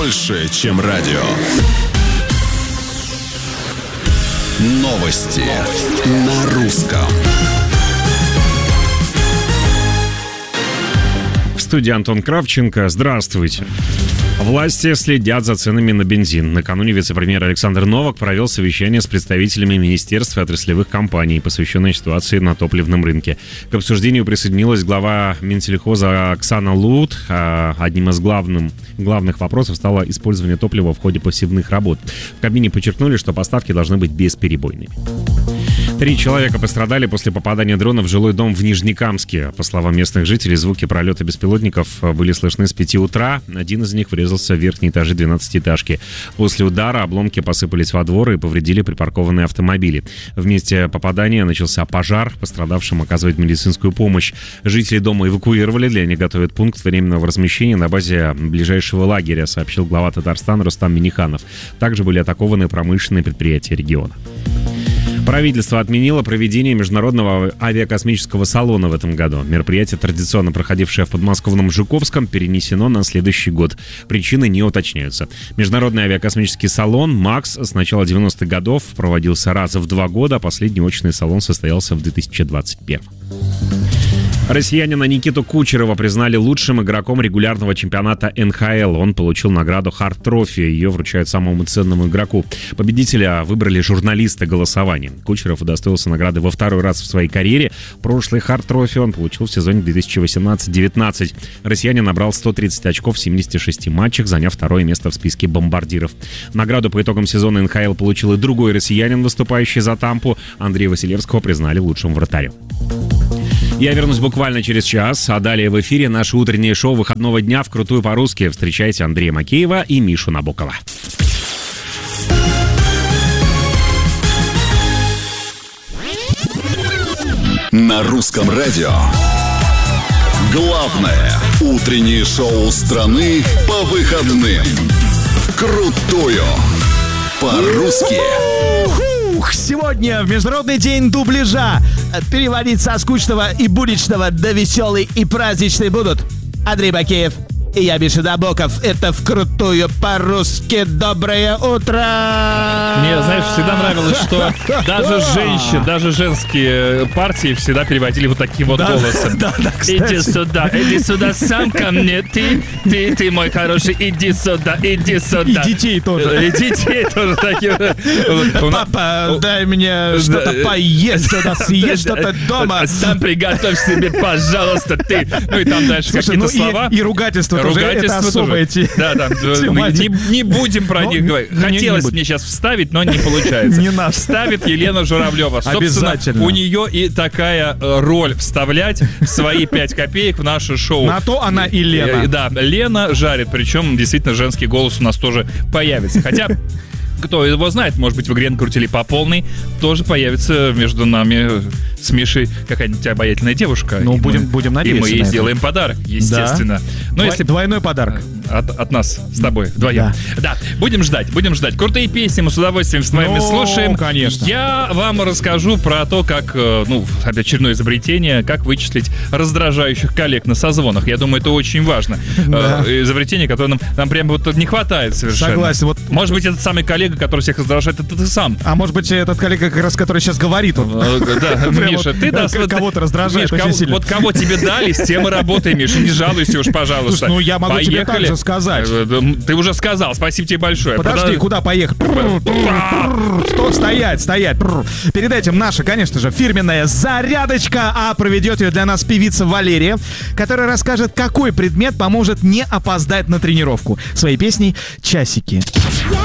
больше, чем радио. Новости на русском. В студии Антон Кравченко. Здравствуйте. Власти следят за ценами на бензин. Накануне вице-премьер Александр Новак провел совещание с представителями министерств и отраслевых компаний, посвященное ситуации на топливном рынке. К обсуждению присоединилась глава Минсельхоза Оксана Лут. Одним из главных вопросов стало использование топлива в ходе посевных работ. В Кабмине подчеркнули, что поставки должны быть бесперебойными. 3 человека пострадали после попадания дрона в жилой дом в Нижнекамске. По словам местных жителей, звуки пролета беспилотников были слышны с 5 утра. Один из них врезался в верхние этажи 12-этажки. После удара обломки посыпались во двор и повредили припаркованные автомобили. В месте попадания начался пожар. Пострадавшим оказывают медицинскую помощь. Жителей дома эвакуировали. Для них готовят пункт временного размещения на базе ближайшего лагеря, сообщил глава Татарстана Рустам Минниханов. Также были атакованы промышленные предприятия региона. Правительство отменило проведение международного авиакосмического салона в этом году. Мероприятие, традиционно проходившее в подмосковном Жуковском, перенесено на следующий год. Причины не уточняются. Международный авиакосмический салон «МАКС» с начала 90-х годов проводился раз в 2 года, а последний очный салон состоялся в 2021. Россиянина Никиту Кучерова признали лучшим игроком регулярного чемпионата НХЛ. Он получил награду Hart Trophy. Ее вручают самому ценному игроку. Победителя выбрали журналисты голосования. Кучеров удостоился награды во 2-й раз в своей карьере. Прошлый Hart Trophy он получил в сезоне 2018-19. Россиянин набрал 130 очков в 76 матчах, заняв 2-е место в списке бомбардиров. Награду по итогам сезона НХЛ получил и другой россиянин, выступающий за Тампу. Андрея Василевского признали лучшим вратарем. Я вернусь буквально через час, а далее в эфире наше утреннее шоу выходного дня «Вкрутую по-русски». Встречайте Андрея Макеева и Мишу Набокова. На русском радио. Главное утреннее шоу страны по выходным. «Вкрутую по-русски». Сегодня в Международный день дубляжа. Переводить со скучного и будничного до веселый и праздничный будут Андрей Макеев и я, Миша Набоков. Это «Вкрутую по-русски». Доброе утро! Мне, знаешь, всегда нравилось, что даже женские партии всегда переводили вот таким вот голосом. Иди сюда, сам ко мне, ты мой хороший, иди сюда. И детей тоже. И детей тоже такие. Папа, дай мне что-то поесть, что-то съесть, что-то дома. Сам приготовь себе, пожалуйста, ты. Ну и там дальше какие-то слова. И ругательство тоже, это особая тематика. Не будем про них говорить. Хотелось мне сейчас вставить, но не получается. Не надо. Вставит Елена Журавлева. Собственно, у нее и такая роль — вставлять свои 5 копеек в наше шоу. На то она и Лена. Да, Лена жарит, причем действительно женский голос у нас тоже появится. Хотя... Кто его знает, может быть, в игре накрутили по полной, тоже появится между нами с Мишей какая-нибудь обаятельная девушка. Ну, будем надеяться. И мы ей сделаем подарок, естественно. Да. Но если двойной подарок. От нас с тобой вдвоем. Да, будем ждать. Крутые песни мы с удовольствием с вами слушаем. Конечно. Я вам расскажу про то, как, очередное изобретение, как вычислить раздражающих коллег на созвонах. Я думаю, это очень важно. Да. Изобретение, которое нам прям вот не хватает совершенно. Согласен. Вот. Может быть, этот самый коллега, который всех раздражает, это ты сам. А может быть, этот коллега, как раз, который сейчас говорит. Да, Миша, ты кого-то раздражаешь очень сильно. Вот кого тебе дали, с тем и работай, Миша. Не жалуйся уж, пожалуйста. Ну, я могу тебе так же сказать. Ты уже сказал, спасибо тебе большое. Подожди, куда поехать? Стоять. Перед этим наша, конечно же, фирменная зарядочка, а проведет ее для нас певица Валерия, которая расскажет, какой предмет поможет не опоздать на тренировку. Своей песней «Часики».